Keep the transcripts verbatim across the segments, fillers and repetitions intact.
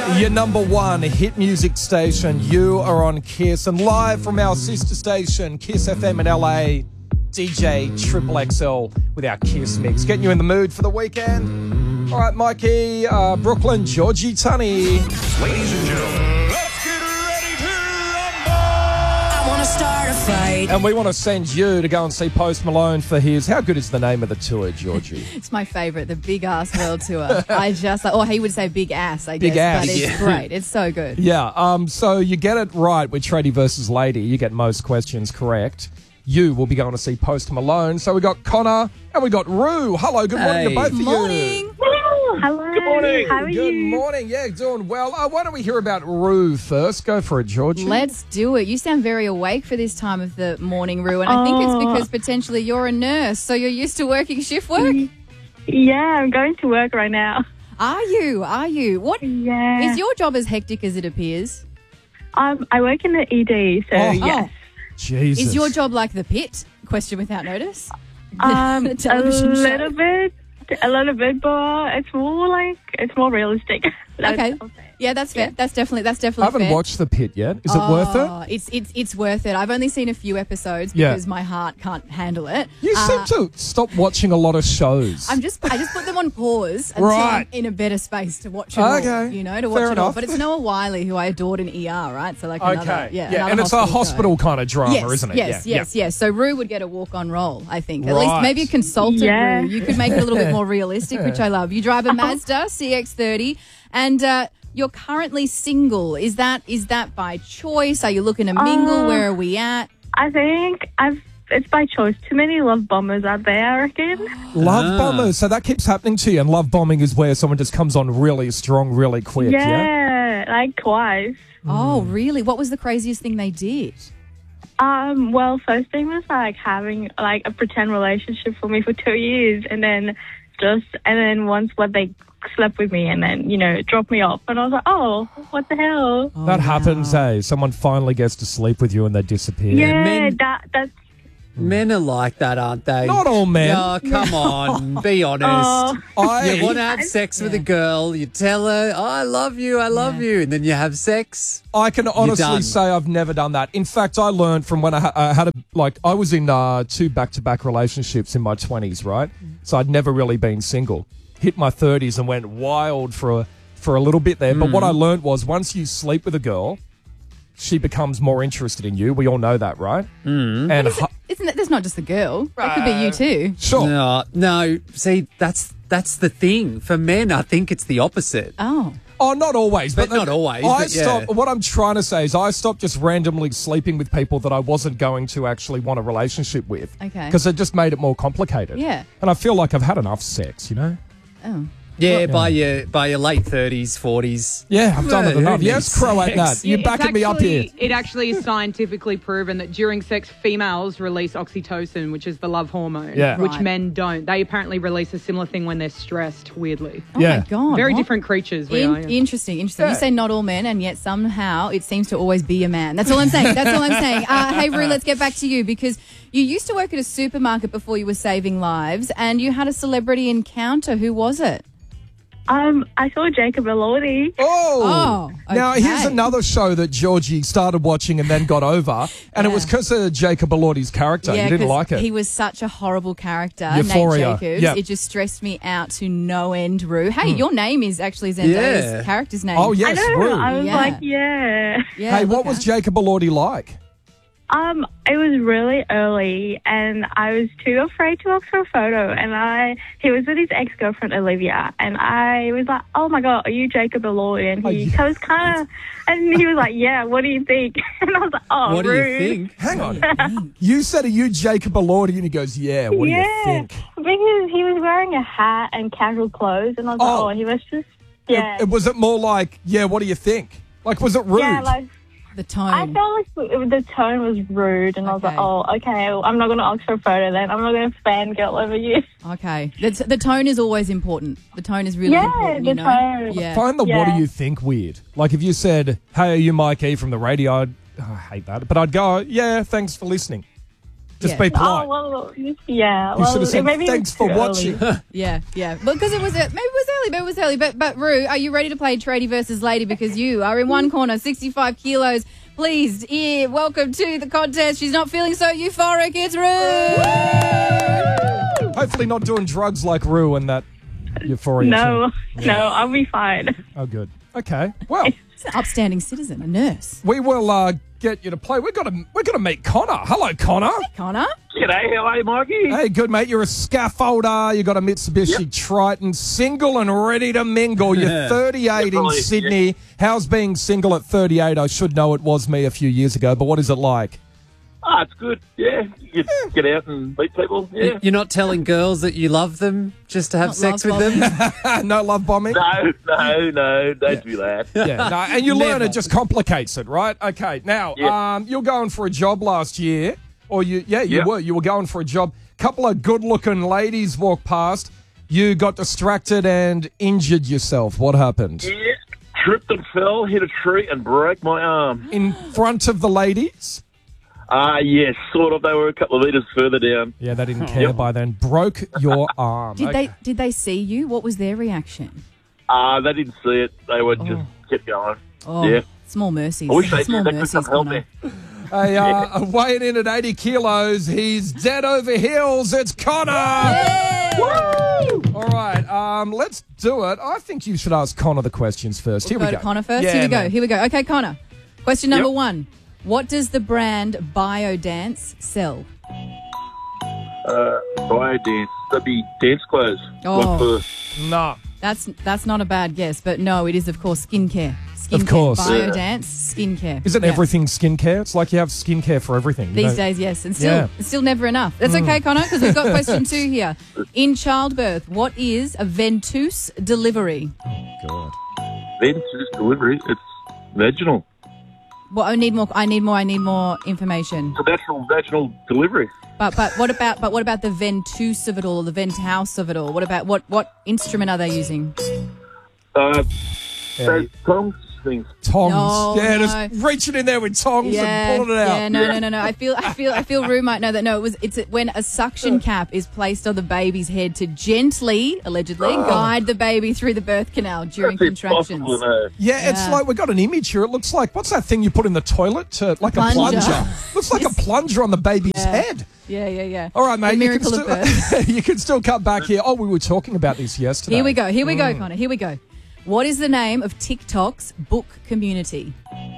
Your number one hit music station. You are on Kiss, and live from our sister station, Kiss F M in L A, D J Triple X L with our Kiss mix, getting you in the mood for the weekend. All right, Mikey, uh, Brooklyn, Georgie Tunney. Ladies and gentlemen, let's get ready to rumble. I want to start a fight. And we want to send you to go and see Post Malone for his, how good is the name of the tour, Georgie? It's my favourite, the Big Ass World Tour. I just, or he would say Big Ass, I Big guess. ass. But it's Yeah. great. It's so good. Yeah, um, so you get it right with Tradie versus Lady. You get most questions correct. You will be going to see Post Malone. So we got Connor and we got Rue. Hello, good morning Hey. to both of Morning. you. Hello. Good morning. How are Good you? morning. Yeah, doing well. Uh, why don't we hear about Rue first? Go for it, Georgie. Let's do it. You sound very awake for this time of the morning, Rue, and I think it's Oh. because potentially you're a nurse, so you're used to working shift work. Yeah, I'm going to work right now. Are you? Are you? What Yeah. is your job as hectic as it appears? Um, I work in the E D, so Oh. yes. Jesus. Is your job like the pit? Question without notice. Um, The a television show. little bit, a little bit, but it's more like it's more realistic. That's Okay. what I'll say. Yeah, that's fair. Yeah. That's definitely that's I definitely haven't fair. watched The Pit yet. Is it worth it? Oh, It's it's it's worth it. I've only seen a few episodes Yeah. because my heart can't handle it. You Uh, seem to stop watching a lot of shows. I'm just I just put them on pause until Right. I'm in a better space to watch it all. Okay. You know, to watch Fair it all. enough. But it's Noah Wiley, who I adored in E R, right? So like another okay. yeah, yeah. another And it's a hospital hospital show. kind of drama, Yes, isn't it? yes, yeah. yes, yes. So Rue would get a walk-on role, I think. At Right. least maybe a consultant Yeah. Rue. You could make it a little bit more realistic, which I love. You drive a Mazda C X thirty, and uh, you're currently single. Is that is that by choice? Are you looking to mingle? Uh, Where are we at? I think I've. It's by choice. Too many love bombers out there, I reckon. Love Ah. bombers. So that keeps happening to you. And love bombing is where someone just comes on really strong, really quick. Yeah. Yeah, like twice. Oh, really? What was the craziest thing they did? Um, well, first thing was like having like a pretend relationship for me for two years, and then just and then once what they slept with me, and then you know dropped me off, and I was like, oh, what the hell? That happens, eh? Someone finally gets to sleep with you and they disappear. Yeah, men- that that's Men are like that, aren't they? Not all men. Oh, come on. Be honest. oh, I, You want to have sex with a girl, you tell her, oh, I love you, I love you, and then you have sex. I can honestly done. say I've never done that. In fact, I learned from when I, ha- I had a, like, I was in uh, two back-to-back relationships in my twenties, right? So I'd never really been single. Hit my thirties and went wild for a, for a little bit there. But what I learned was once you sleep with a girl, she becomes more interested in you. We all know that, right? Mm. And hu- Isn't it? That's not just the girl. That could be you too. sure. No, no, see, that's that's the thing. For men, I think it's the opposite. Oh. Oh, not always, But but, not always, I but yeah. stopped. What I'm trying to say is, I stopped just randomly sleeping with people that I wasn't going to actually want a relationship with. Okay. Because it just made it more complicated. Yeah. And I feel like I've had enough sex, you know. Oh. Yeah, by your by your late thirties, forties. Yeah, I've done Yeah, it who enough. needs Yes, Crow at sex? that. You're It's backing me up here. actually- It actually is scientifically proven that during sex, females release oxytocin, which is the love hormone, Yeah. which Right. men don't. They apparently release a similar thing when they're stressed, weirdly. Oh Yeah. my god. Very what? different creatures we In- are. yeah. Interesting, interesting. Yeah. You say not all men, and yet somehow it seems to always be a man. That's all I'm saying. That's all I'm saying. Uh, hey, Rue, let's get back to you because you used to work at a supermarket before you were saving lives, and you had a celebrity encounter. Who was it? um, I saw Jacob Elordi. Oh. Oh, Now, okay. here's another show that Georgie started watching and then got over. And it was because of Jacob Elordi's character. you didn't 'cause like it. He was such a horrible character, Euphoria. Nate Jacobs. Yeah. It just stressed me out to no end, Rue. Hey, your name is actually Zendaya's Yeah. character's name. oh, I yes, know. Rue. I was Yeah. like, yeah. Yeah, Hey, what look was at- Jacob Elordi like? Um, it was really early, and I was too afraid to ask for a photo. And I, he was with his ex girlfriend Olivia, and I was like, "Oh my god, are you Jacob Elordi?" And Oh, he yeah. was kind of, and he was like, "Yeah, what do you think?" And I was like, "Oh, What do you rude." think? Hang on. You said, are you Jacob Elordi? And he goes, yeah, what do Yeah, you think? because he was wearing a hat and casual clothes, and I was like, Oh. "Oh, he was just, yeah, It- was it more like, yeah, what do you think? Like, was it rude? yeah." Like, The tone. I felt like it- the tone was rude, and I was like, Okay. "Oh, okay, I'm not going to ask for a photo then. I'm not going to fangirl over you." Okay. That's, the tone is always important. The tone is really Yeah, important, the you know? tone. Yeah. Find the what do Yeah. you think weird. Like if you said, hey, are you Mike E from the radio? I'd, oh, I hate that. But I'd go, yeah, thanks for listening. Just Yeah. be polite. Oh, well, yeah. you well, should have said, maybe thanks it's for too watching. early. Yeah, yeah. Because it was maybe it was early, but it was early. But but Rue, are you ready to play tradie versus lady? Because you are in one corner, sixty-five kilos. Please, yeah, welcome to the contest. She's not feeling so euphoric. It's Rue. Hopefully not doing drugs like Rue and that euphoria. No, thing. no, I'll be fine. Oh, good. Okay. Well, She's an upstanding citizen, a nurse. we will uh, get you to play. We're gonna we're gonna meet Connor. Hello, Connor. Connor? G'day, how are you, Mikey? Hey, good mate. You're a scaffolder. You got a Mitsubishi Triton, single and ready to mingle. You're thirty-eight in Definitely, Sydney. How's being single at thirty-eight? I should know it was me a few years ago, but what is it like? Ah, it's good. Yeah, you get, get out and meet people. Yeah. You're not telling girls that you love them just to have Not sex love with them? No love bombing. No, no, no, don't do that. Yeah, no, and you learn Never. it just complicates it, right? Okay, now Yeah. um, you're going for a job last year, or you? Yeah, you Yeah. were. You were going for a job. Couple of good-looking ladies walked past. You got distracted and injured yourself. What happened? Yeah, tripped and fell, hit a tree and broke my arm. In front of the ladies? Ah, yes, sort of. They were a couple of metres further down. Yeah, they didn't care by then. Broke your arm. Did Okay. they did they see you? What was their reaction? Ah, they didn't see it. They were just kept going. Oh, Yeah. small mercies. I wish they small did. They could mercies, come help Connor. me. Hey, uh, weighing in at eighty kilos, he's dead over heels. It's Connor. All right, um, let's do it. I think you should ask Connor the questions first. Here We'll we go go. to Connor first. Yeah, Here we go. man. Here we go. Okay, Connor. Question number Yep. one. What does the brand Biodance sell? Uh, bio dance. That'd be dance clothes. Oh. Like for, Nah. That's that's not a bad guess, but no, it is of course skincare. Skincare. Of course. Biodance, skincare. Isn't Yeah. everything skincare? It's like you have skincare for everything. you These know? days, yes, and still, Yeah. it's still never enough. That's okay, Connor, because we've got question two here. In childbirth, what is a ventouse delivery? God. then it's just delivery. It's vaginal. Well, I need more. I need more. I need more information. It's a natural vaginal delivery. But but what about but what about the ventouse of it all, or the vent house of it all? What about what what instrument are they using? Uh, Yeah. those tongs things. Tongs. No, yeah, no. just reaching in there with tongs and pulling it out. Yeah, no, no, no, no. I feel, I feel, I feel. Rue might know that. No, it was. It's when a suction cap is placed on the baby's head to gently, allegedly, guide the baby through the birth canal during That's contractions. impossible to know. Yeah, it's Yeah. like we've got an image here. It looks like, what's that thing you put in the toilet? To, like a Plunger. plunger. Looks like a plunger on the baby's Yeah. head. Yeah, yeah, yeah. All right, mate. The You can, miracle of still, birth. you can still cut back here. Oh, we were talking about this yesterday. Here we go. Here we Mm. go, Connor. Here we go. What is the name of TikTok's book community?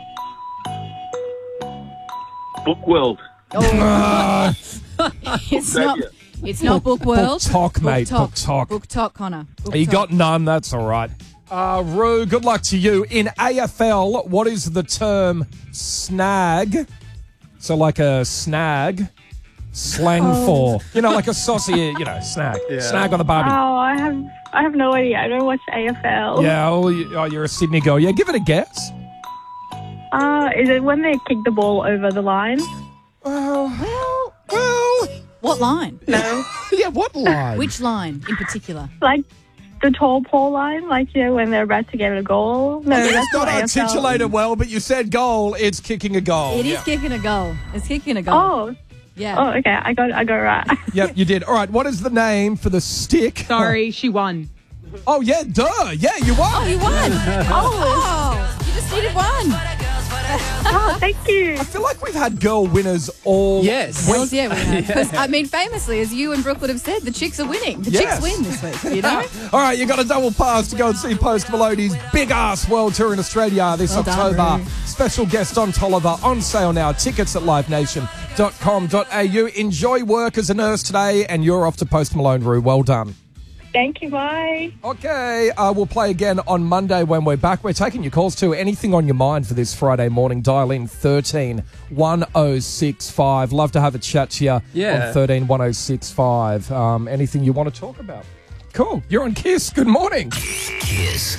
Book World. Ah, It's not. you. It's not Book World. Book Talk, mate. Book Talk. Book Talk, Connor. Book You Talk. got none. That's all right. Uh, Rue, good luck to you. In A F L, what is the term snag? So like a snag, slang Oh. for, you know, like a saucy, you know, snag. Snag on the barbie. Oh, I have I have no idea. I don't watch A F L. Yeah, oh, you- oh, you're a Sydney girl. Yeah, give it a guess. Uh, is it when they kick the ball over the line? Well, Well, well, what line? No. yeah, what line? Which line in particular? Like the tall pole line, like, you know, when they're about to get a goal? No, It's that's not not A F L. articulated well, but you said goal. It's kicking a goal. It is Yeah. kicking a goal. It's kicking a goal. Oh, Yeah. oh, okay. I got I got it right. Yep, you did. All right, what is the name for the stick? Sorry, she won. Oh, yeah, duh. Yeah, you won. Oh, you won. oh, you just needed one. Oh, thank you. I feel like we've had girl winners all Yes. week. Hells yeah, we have. 'Cause, I mean, famously, as you and Brooke would have said, the chicks are winning. The Yes. chicks win this week, you know? All right, you got a double pass to go and see Post Malone's big ass world tour in Australia this Well done, October. Roo. Special guest Don Tolliver on sale now. Tickets at live nation dot com dot a u. Enjoy work as a nurse today, and you're off to Post Malone, Roo. Well done. Thank you. Bye. Okay, uh, we'll play again on Monday when we're back. We're taking your calls too. Anything on your mind for this Friday morning, dial in thirteen one oh six five. Love to have a chat to you Yeah. on thirteen one oh six five. Um, anything you want to talk about? Cool. You're on Kiss. Good morning. Kiss.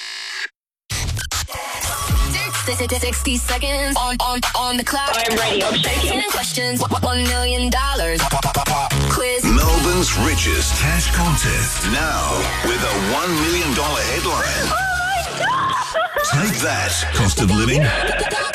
sixty seconds on, on, on the clock. I'm ready. I'm shaking. ten questions. One million dollars. Quiz. Melbourne's richest cash contest. Now with a one million dollars headline. Take that, cost of living.